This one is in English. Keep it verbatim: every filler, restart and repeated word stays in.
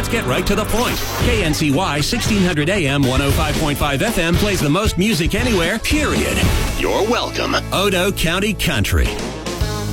let's get right to the point. K N C Y sixteen hundred A M one oh five point five F M plays the most music anywhere, period. You're welcome. Odo County Country.